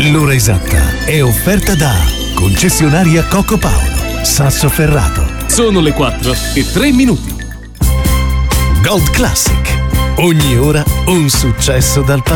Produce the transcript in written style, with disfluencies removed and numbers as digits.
L'ora esatta è offerta da Concessionaria Coco Paolo, Sassoferrato. Sono le 4:03. Gold Classic. Ogni ora un successo dal passato.